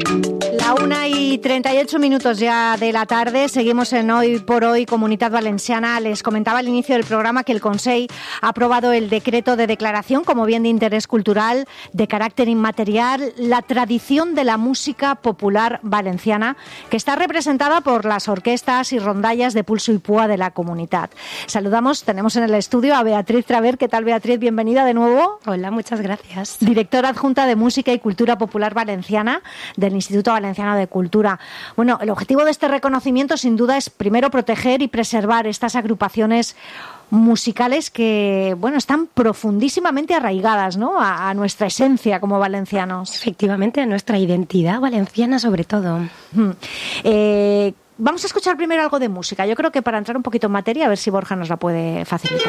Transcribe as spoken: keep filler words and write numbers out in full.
La una y treinta y ocho minutos ya de la tarde. Seguimos en Hoy por Hoy Comunitat Valenciana. Les comentaba al inicio del programa que el Consell ha aprobado el decreto de declaración como bien de interés cultural de carácter inmaterial, la tradición de la música popular valenciana, que está representada por las orquestas y rondallas de pulso y púa de la comunidad. Saludamos, tenemos en el estudio a Beatriz Traver. ¿Qué tal, Beatriz? Bienvenida de nuevo. Hola, muchas gracias. Directora adjunta de Música y Cultura Popular Valenciana del Instituto Valenciano de Cultura. Bueno, el objetivo de este reconocimiento sin duda es primero proteger y preservar estas agrupaciones musicales que, bueno, están profundísimamente arraigadas, ¿no?, a, a nuestra esencia como valencianos. Efectivamente, a nuestra identidad valenciana sobre todo. Hmm. Eh, vamos a escuchar primero algo de música. Yo creo que para entrar un poquito en materia, a ver si Borja nos la puede facilitar.